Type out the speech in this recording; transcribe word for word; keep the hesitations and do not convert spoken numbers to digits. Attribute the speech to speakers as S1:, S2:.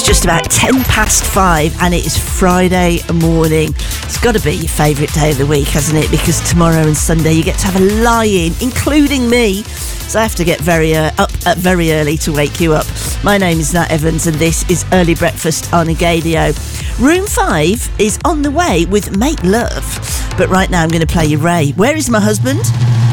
S1: Just about ten past five, and it is Friday morning. It's got to be your favourite day of the week, hasn't it? Because tomorrow and Sunday you get to have a lie-in, including me. So I have to get very uh, up uh, very early to wake you up. My name is Nat Evans, and this is Early Breakfast on Agadio. Room five is on the way with Make Love. But right now I'm going to play you Ray. Where is my husband?